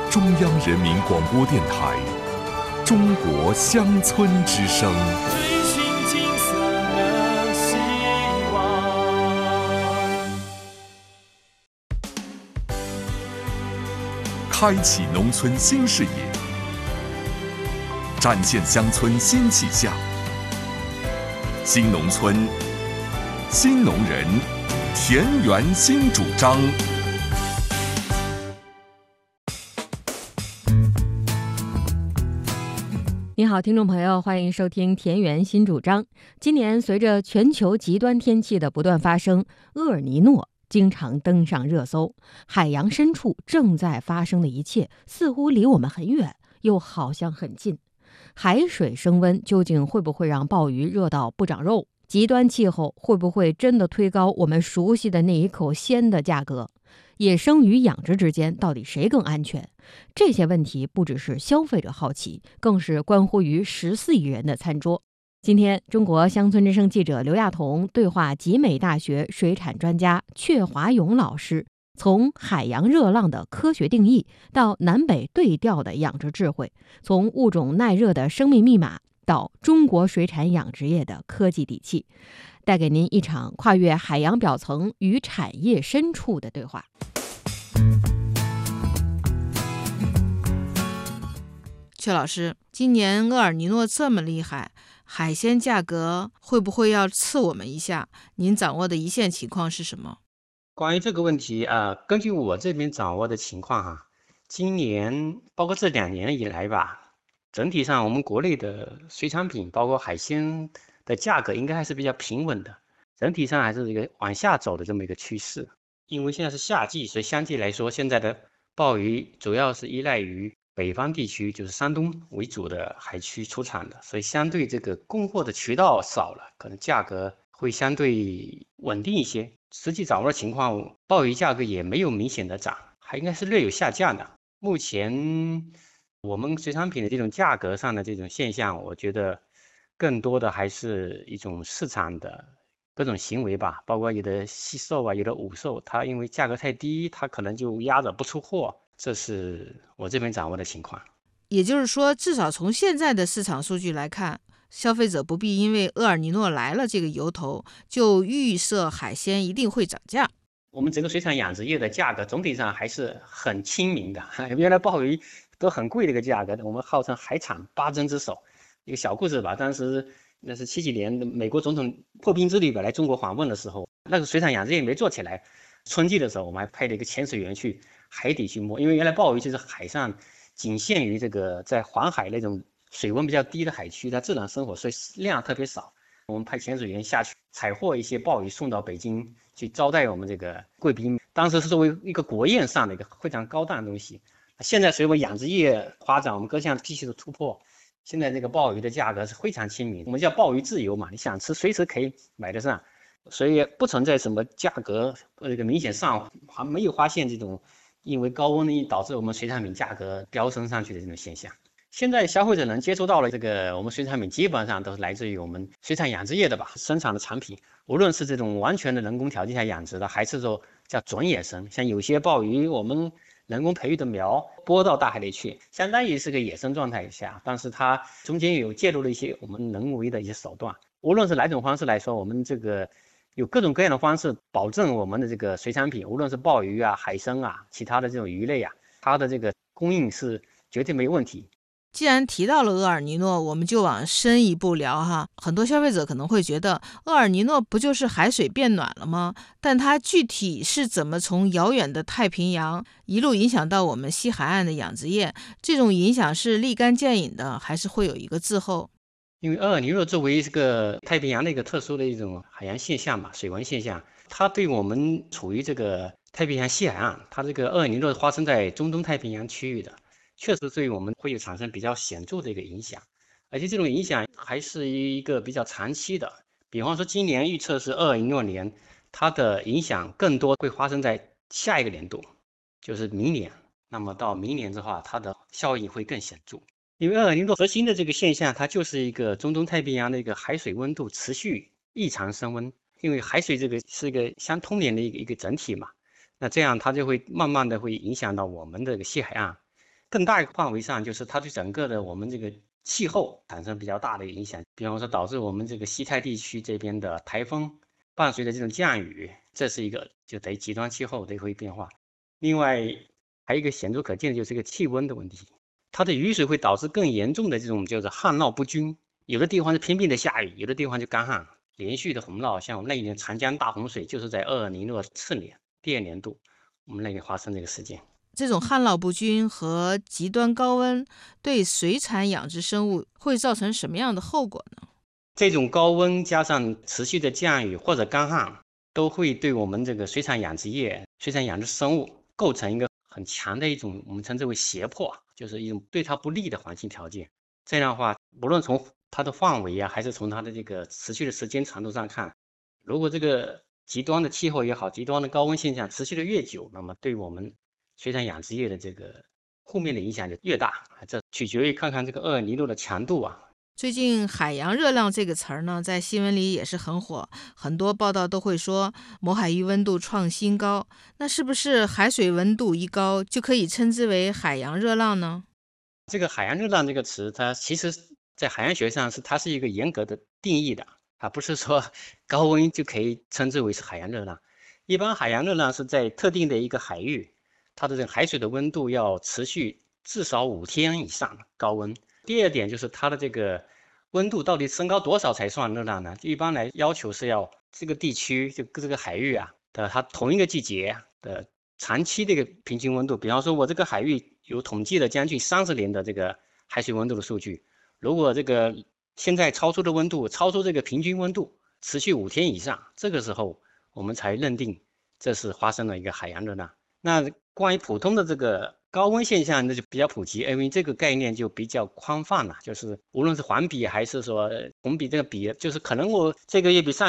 中央人民广播电台中国乡村之声。 追寻金色的希望， 开启农村新视野，展现乡村新气象。新农村，新农人，田园新主张。 你好，听众朋友，欢迎收听田园新主张。今年随着全球极端天气的不断发生，厄尔尼诺经常登上热搜。海洋深处正在发生的一切，似乎离我们很远，又好像很近。海水升温究竟会不会让鲍鱼热到不长肉？极端气候会不会真的推高我们熟悉的那一口鲜的价格？野生与养殖之间到底谁更安全？这些问题不只是消费者好奇，更是关乎于14亿人的餐桌。今天，中国乡村之声记者刘亚彤对话集美大学水产专家阙华勇老师，从海洋热浪的科学定义到南北对调的养殖智慧，从物种耐热的生命密码到中国水产养殖业的科技底气，带给您一场跨越海洋表层与产业深处的对话。 阙老师，今年厄尔尼诺这么厉害，海鲜价格会不会要刺我们一下？您掌握的一线情况是什么？ 关于这个问题根据我这边掌握的情况今年包括这2年以来吧，整体上我们国内的水产品包括海鲜的价格应该还是比较平稳的，整体上还是一个往下走的这么一个趋势。因为现在是夏季，所以相对来说现在的鲍鱼主要是依赖于北方地区，就是山东为主的海区出产的，所以相对这个供货的渠道少了，可能价格会相对稳定一些。实际掌握的情况，鲍鱼价格也没有明显的涨，还应该是略有下降的。目前我们水产品的这种价格上的这种现象，我觉得更多的还是一种市场的各种行为吧，包括有的惜售有的午售，它因为价格太低，它可能就压着不出货，这是我这边掌握的情况。 也就是说，至少从现在的市场数据来看，消费者不必因为厄尔尼诺来了这个由头就预设海鲜一定会涨价。 我们整个水产养殖业的价格总体上还是很亲民的，原来鲍鱼都很贵的一个价格，我们号称海产8珍之首。一个小故事吧，当时那是70年美国总统破冰之旅来中国访问的时候，那个水产养殖业没做起来，春季的时候我们还派了一个潜水员去海底去摸，因为原来鲍鱼就是海上仅限于这个在黄海那种水温比较低的海区，它自然生活，所以量特别少。我们派潜水员下去采获一些鲍鱼送到北京去招待我们这个贵宾，当时是作为一个国宴上的一个非常高档的东西。现在随着养殖业发展，我们各项技术的突破，现在这个鲍鱼的价格是非常亲民，我们叫鲍鱼自由嘛，你想吃随时可以买得上，所以不存在什么价格这个明显上，还没有发现这种因为高温导致我们水产品价格飙升上去的这种现象。现在消费者能接触到了这个我们水产品基本上都是来自于我们水产养殖业的吧，生产的产品，无论是这种完全的人工条件下养殖的，还是说叫准野生，像有些鲍鱼我们人工培育的苗播到大海里去，相当于是个野生状态下，但是它中间有介入了一些我们人为的一些手段，无论是哪种方式来说，我们这个有各种各样的方式保证我们的这个水产品，无论是鲍鱼海参其他的这种鱼类它的这个供应是绝对没有问题。 既然提到了厄尔尼诺，我们就往深一步聊哈。很多消费者可能会觉得，厄尔尼诺不就是海水变暖了吗？但它具体是怎么从遥远的太平洋一路影响到我们西海岸的养殖业？这种影响是立竿见影的，还是会有一个滞后？ 因为厄尔尼诺作为这个太平洋的一个特殊的一种海洋现象嘛，水文现象，它对我们处于这个太平洋西海岸，它这个厄尔尼诺发生在中东太平洋区域的，确实对我们会有产生比较显著的一个影响，而且这种影响还是一个比较长期的。比方说今年预测是2026年，它的影响更多会发生在下一个年度，就是明年。那么到明年的话，它的效应会更显著。因为厄尔尼诺核心的这个现象，它就是一个中东太平洋的一个海水温度持续异常升温，因为海水这个是一个相通连的一个整体嘛，那这样它就会慢慢的会影响到我们的这个西海岸。 更大一个范围上，就是它对整个的我们这个气候产生比较大的影响，比方说导致我们这个西太地区这边的台风伴随着这种降雨，这是一个就等于极端气候的一个变化。另外还有一个显著可见的就是这个气温的问题，它的雨水会导致更严重的这种就是旱涝不均，有的地方是拼命的下雨，有的地方就干旱，连续的洪涝。像我们那一年长江大洪水就是在厄尔尼诺次年第2年度我们那里发生这个事件。 这种旱涝不均和极端高温对水产养殖生物会造成什么样的后果呢？ 这种高温加上持续的降雨或者干旱，都会对我们这个水产养殖业、水产养殖生物构成一个很强的一种我们称之为胁迫，就是一种对它不利的环境条件。这样的话，无论从它的范围还是从它的这个持续的时间长度上看，如果这个极端的气候也好，极端的高温现象持续的越久，那么对我们水产养殖业的这个负面的影响就越大。这取决于看看这个厄尔尼诺的强度啊。 最近海洋热浪这个词儿呢，在新闻里也是很火，很多报道都会说某海域温度创新高，那是不是海水温度一高就可以称之为海洋热浪呢？ 这个海洋热浪这个词，它其实在海洋学上它是一个严格的定义的，它不是说高温就可以称之为是海洋热浪。一般海洋热浪是在特定的一个海域，它的这个海水的温度要持续至少5天以上高温。第二点就是它的这个温度到底升高多少才算热浪呢？一般来要求是要这个地区就这个海域的它同一个季节的长期的一个平均温度。比方说我这个海域有统计了将近30年的这个海水温度的数据，如果这个现在超出的温度超出这个平均温度持续5天以上，这个时候我们才认定这是发生了一个海洋热浪。那关于普通的这个高温现象，那就比较普及，因为这个概念就比较宽泛了，就是无论是环比还是说红比这个比，就是可能我这个月比上